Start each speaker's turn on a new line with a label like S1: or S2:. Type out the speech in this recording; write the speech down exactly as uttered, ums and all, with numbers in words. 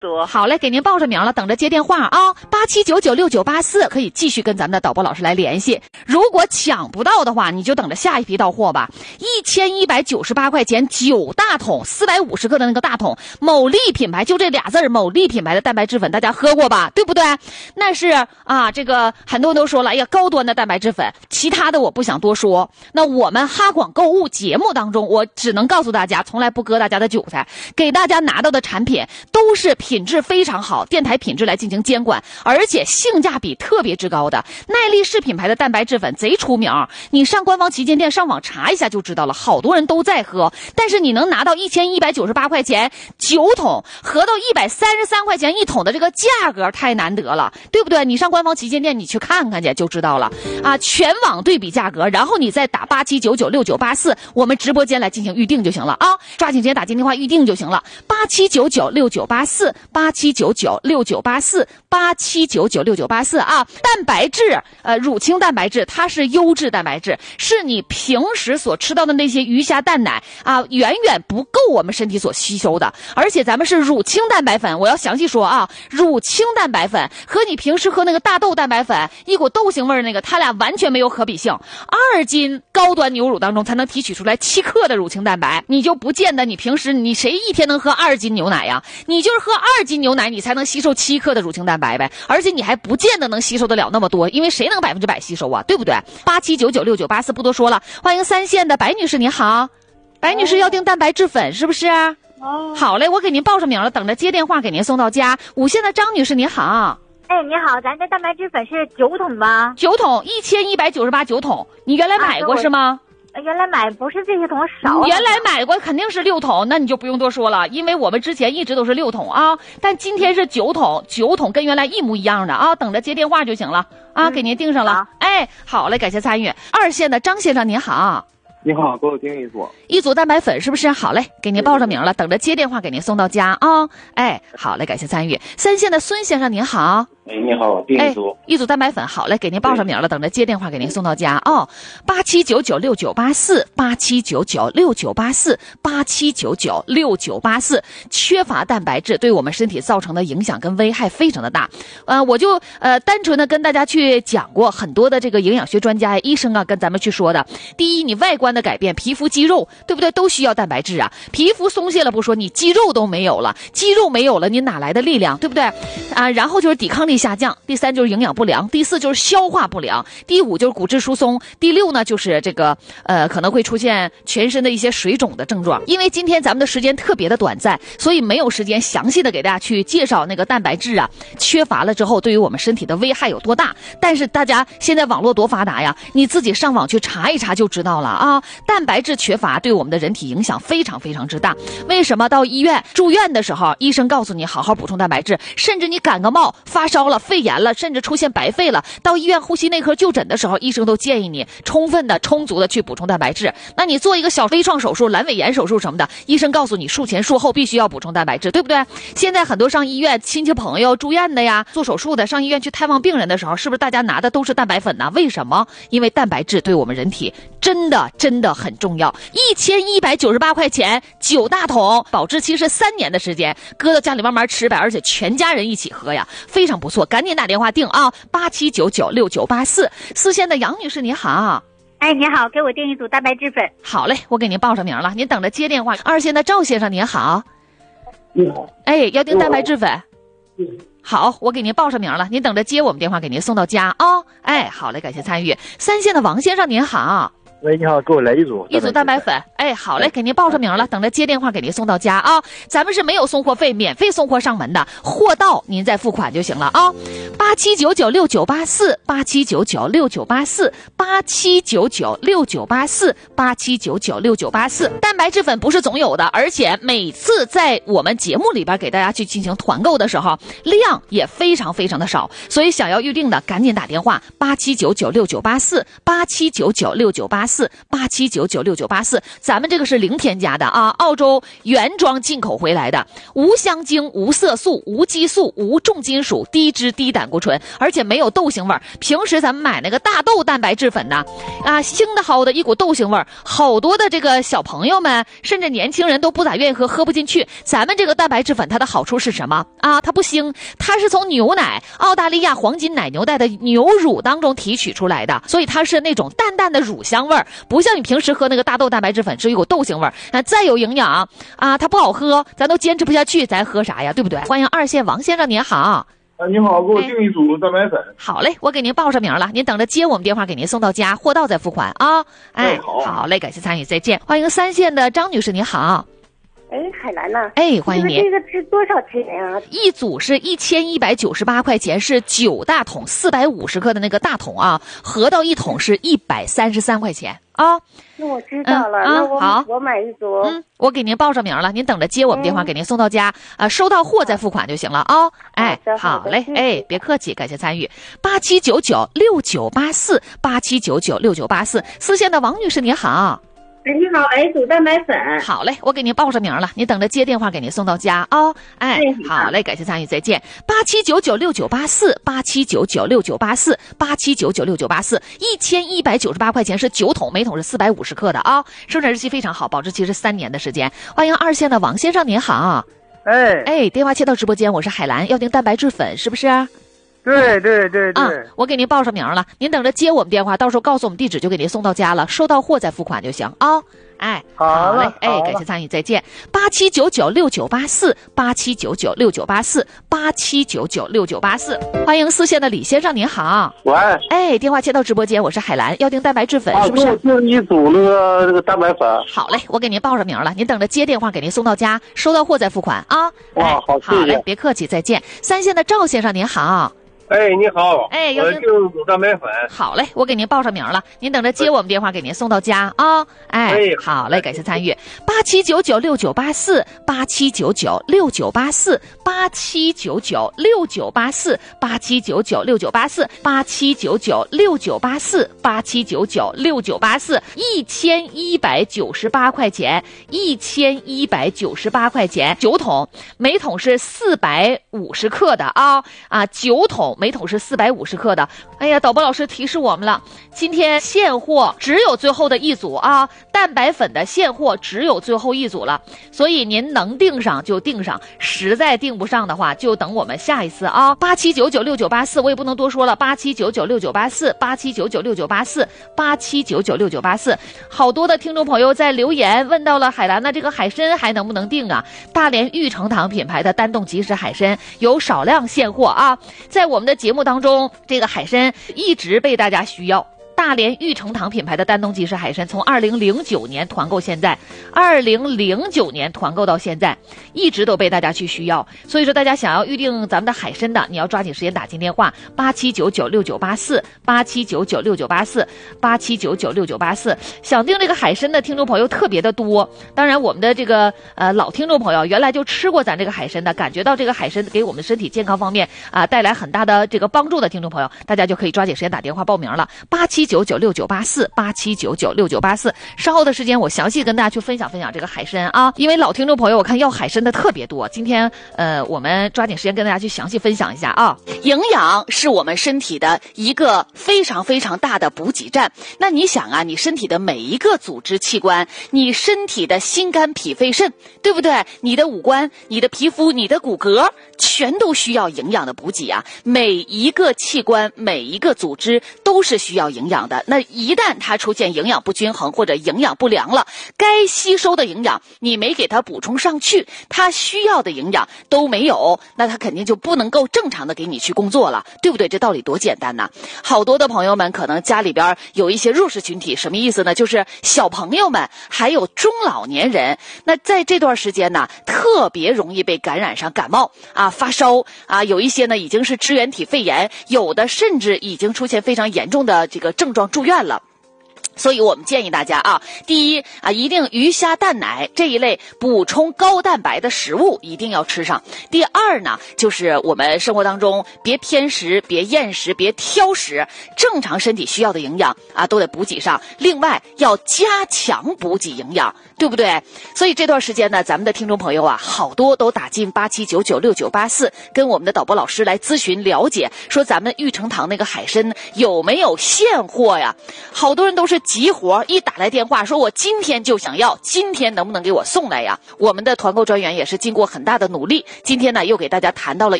S1: 多。
S2: 好嘞，给您报上名了，等着接电话啊，八七九九六九八四，可以继续跟咱们的导播老师来联系。如果抢不到的话，你就等着下一批到货吧。一千一百九十八块钱九大桶，四百五十克的那个大桶，某利品牌，就这俩字儿，某利品牌的蛋白质粉，大家喝过吧？对不对？那是啊，这个很多人都说了，哎呀，高端的蛋白质粉，其他的我不想多说。那我们哈广购物节目当中，我只能告诉大家，从来不割大家的韭菜，给大家拿到的产品都是品质非常好，电台品质来进行监管，而且性价比特别之高的。耐力士品牌的蛋白质粉贼出名，你上官方旗舰店上网查一下就知道了，好多人都在喝。但是你能拿到一千一百九十八块钱九桶，合到一百三十三块钱一桶的这个价格太难得了，对不对？你上官方旗舰店你去看看去就知道了啊！全网对比价格，然后你再打八七九九六九八四，我们直播间来进行预定就行了啊！抓紧时间打进电话预定就行了，八七九九六九八四，八七九九六九八四，八七九九六九八四啊！蛋白质，呃，乳清蛋白质，它是优质蛋白质，是你平时所吃到的那些鱼虾蛋奶啊，远远不够我们身体所吸收的。而且咱们是乳清蛋白粉，我要详细说啊，乳清蛋白粉和你平时喝那个大豆蛋白粉，一股豆腥味儿那个，它俩完全没有可比性。二斤高端牛乳当中才能提取出来七克的乳清蛋白，你就不见得你平时你谁一天能喝二斤牛奶呀？你就是喝二斤牛奶，你才能吸收七克的乳清蛋白呗，而且你还不见得能吸收得了那么多，因为谁能百分之百吸收啊？对不对？八七九九六九八四不多说了，欢迎三线的白女士，你好，白女士要订蛋白质粉是不是？
S1: 哦，
S2: 好嘞，我给您报上名了，等着接电话给您送到家。五线的张女士，你好。
S1: 哎，你好，咱这蛋白质粉是九桶吗？
S2: 九桶，一千一百九十八九桶，你原来买过、啊、是吗？
S1: 原来买不是这些桶少，
S2: 原来买过肯定是六桶，那你就不用多说了，因为我们之前一直都是六桶啊，但今天是九桶，九桶跟原来一模一样的啊，等着接电话就行了啊，嗯、给您订上了。哎，好嘞，感谢参与。二线的张先生您好。
S3: 你好，给我订一组
S2: 一组蛋白粉是不是？好嘞，给您报上名了，等着接电话给您送到家啊、哦。哎，好嘞，感谢参与。三线的孙先生您好。
S3: 哎，你好，订一组、
S2: 哎、一组蛋白粉，好嘞，给您报上名了，等着接电话给您送到家哦。八七九九六九八四，八七九九六九八四，八七九九六九八四。缺乏蛋白质对我们身体造成的影响跟危害非常的大。呃，我就呃单纯的跟大家去讲过很多的这个营养学专家医生啊，跟咱们去说的。第一，你外观的改变，皮肤肌肉，对不对？都需要蛋白质啊。皮肤松懈了不说，你肌肉都没有了，肌肉没有了，你哪来的力量，对不对？啊，然后就是抵抗力下降，第三就是营养不良，第四就是消化不良，第五就是骨质疏松，第六呢就是这个呃可能会出现全身的一些水肿的症状。因为今天咱们的时间特别的短暂，所以没有时间详细的给大家去介绍那个蛋白质啊缺乏了之后对于我们身体的危害有多大。但是大家现在网络多发达呀，你自己上网去查一查就知道了啊。蛋白质缺乏对我们的人体影响非常非常之大。为什么到医院住院的时候，医生告诉你好好补充蛋白质，甚至你感个冒发烧了肺炎了，甚至出现白肺了，到医院呼吸内科就诊的时候，医生都建议你充分的充足的去补充蛋白质。那你做一个小微创手术，阑尾炎手术什么的，医生告诉你术前术后必须要补充蛋白质，对不对？现在很多上医院亲戚朋友住院的呀，做手术的，上医院去探望病人的时候，是不是大家拿的都是蛋白粉呢？为什么？因为蛋白质对我们人体真的真的很重要。一千一百九十八块钱九大桶，保质期是三年的时间，搁到家里慢慢吃呗，而且全家人一起喝呀，非常不错，赶紧打电话订啊，八七九九六九八四。四线的杨女士你好。
S1: 哎，你好，给我订一组蛋白质粉。
S2: 好嘞，我给您报上名了，您等着接电话。二线的赵先生您好。
S3: 你好。
S2: 哎，要订蛋白质粉。好，我给您报上名了，您等着接我们电话给您送到家啊、哦。哎，好嘞，感谢参与。三线的王先生您好。
S3: 喂，你好，给我来一组
S2: 一组蛋白粉。哎，好嘞，给您报上名了，等着接电话给您送到家啊。咱们是没有送货费，免费送货上门的，货到您再付款就行了啊。八七九九六九八四，八七九九六九八四，八七九九六九八四，八七九九六九八四。蛋白质粉不是总有的，而且每次在我们节目里边给大家去进行团购的时候，量也非常非常的少，所以想要预定的赶紧打电话八七九九六九八四，八七九九六九八四。 四八七九九六九八四。咱们这个是零添加的啊，澳洲原装进口回来的，无香精、无色素、无激素、无重金属，低脂低胆固醇，而且没有豆腥味儿。平时咱们买那个大豆蛋白质粉呢，啊，腥的好的一股豆腥味儿，好多的这个小朋友们甚至年轻人都不咋愿意喝，喝不进去。咱们这个蛋白质粉它的好处是什么啊？它不腥，它是从牛奶澳大利亚黄金奶牛带的牛乳当中提取出来的，所以它是那种淡淡的乳香味儿，不像你平时喝那个大豆蛋白质粉是一股豆腥味儿。那再有营养啊，它不好喝，咱都坚持不下去，咱喝啥呀？对不对？欢迎二线王先生，您好。
S4: 啊，你好，给我订一组蛋白粉。
S2: 好嘞，我给您报上名了，您等着接我们电话给您送到家，货到再付款啊。哎，
S4: 好，
S2: 好嘞，感谢参与，再见。欢迎三线的张女士，你好。
S5: 哎，海兰呐，
S2: 哎，欢迎您。
S5: 这个是多少钱啊？
S2: 一组是一千一百九十八块钱，是九大桶，四百五十克的那个大桶啊，合到一桶是一百三十三块钱啊。
S5: 那我知道了，
S2: 嗯、
S5: 那我
S2: 好，
S5: 我买一组。
S2: 嗯，我给您报上名了，您等着接我们电话给您送到家，啊、嗯呃，收到货再付款就行了啊。哎，好嘞，哎，别客气，感谢参与。八七九九六九八四，八七九九六九八四，四线的王女士你好。
S5: 哎，你好，来一组蛋白粉。
S2: 好嘞，我给您报上名了，您等着接电话给您送到家啊、哦。哎，好嘞，感谢参与，再见。八七九九六九八四，八七九九六九八四，八七九九六九八四，一千一百九十八块钱是九桶，每桶是四百五十克的啊、哦，生产日期非常好，保质期是三年的时间。欢迎二线的王先生，您好。
S4: 哎
S2: 哎，电话切到直播间，我是海兰，要订蛋白质粉是不是？
S4: 对对对对、
S2: 啊，我给您报上名了，您等着接我们电话，到时候告诉我们地址就给您送到家了，收到货再付款就行啊、哦。哎，
S4: 好
S2: 嘞，哎，感谢参与，再见。八七九九六九八四，八七九九六九八四，八七九九六九八四。欢迎四线的李先生，您好。
S4: 喂。
S2: 哎，电话接到直播间，我是海兰，要订蛋白质粉、
S4: 啊、
S2: 是不是？
S4: 订一组那个那个蛋白粉。
S2: 好嘞，我给您报上名了，您等着接电话给您送到家，收到货再付款啊。
S4: 哇，
S2: 哎、
S4: 好，
S2: 好嘞，别客气，再见。三线的赵先生，您好。
S4: 哎，你好，
S2: 哎，
S4: 我订组蛋白粉。
S2: 好嘞，我给您报上名了，您等着接我们电话给您送到家啊、哦。哎，
S4: 哎，
S2: 好嘞，感谢参与。八七九九六九八四，八七九九六九八四，八七九九六九八四，八七九九六九八四，八七九九六九八四，八七九九六九八四，一千一百九十八块钱，一千一百九十八块钱，九桶，每桶是四百五十克的啊啊，九桶。每桶是四百五十克的。哎呀，导播老师提示我们了，今天现货只有最后的一组啊，蛋白粉的现货只有最后一组了，所以您能订上就订上，实在订不上的话就等我们下一次啊。八七九九六九八四，我也不能多说了，八七九九六九八四，八七九九六九八四，八七九九六九八四。好多的听众朋友在留言问到了海兰的这个海参还能不能订啊？大连玉成堂品牌的单冻即食海参有少量现货啊，在我们的节目当中，这个海参一直被大家需要。大连玉成堂品牌的丹东即食海参，从二零零九年团购现在，二零零九年团购到现在，一直都被大家去需要。所以说，大家想要预定咱们的海参的，你要抓紧时间打进电话八七九九六九八四，八七九九六九八四，八七九九六九八四。想订这个海参的听众朋友特别的多，当然我们的这个呃老听众朋友原来就吃过咱这个海参的，感觉到这个海参给我们身体健康方面啊、呃、带来很大的这个帮助的听众朋友，大家就可以抓紧时间打电话报名了，八七九九六九八四，八七九九六九八四。稍后的时间我详细跟大家去分享分享这个海参啊，因为老听众朋友我看要海参的特别多，今天呃我们抓紧时间跟大家去详细分享一下啊。营养是我们身体的一个非常非常大的补给站。那你想啊，你身体的每一个组织器官，你身体的心肝脾肺肾，对不对？你的五官、你的皮肤、你的骨骼，全都需要营养的补给啊。每一个器官、每一个组织都是需要营养的。那一旦它出现营养不均衡或者营养不良了，该吸收的营养你没给它补充上去，它需要的营养都没有，那它肯定就不能够正常的给你去工作了，对不对？这道理多简单呐！好多的朋友们可能家里边有一些弱势群体，什么意思呢？就是小朋友们还有中老年人，那在这段时间呢，特别容易被感染上感冒啊、发烧啊，有一些呢已经是支原体肺炎，有的甚至已经出现非常严重的这个症状住院了。 所以我们建议大家啊，第一啊，一定鱼虾蛋奶这一类补充高蛋白的食物一定要吃上。第二呢，就是我们生活当中别偏食，别厌食，别挑食，正常身体需要的营养啊都得补给上。另外要加强补给营养，对不对？所以这段时间呢，咱们的听众朋友啊，好多都打进八七九九六九八四，跟我们的导播老师来咨询了解，说咱们玉成堂那个海参有没有现货呀？好多人都是急活，一打来电话说我今天就想要，今天能不能给我送来呀？我们的团购专员也是经过很大的努力，今天呢又给大家谈到了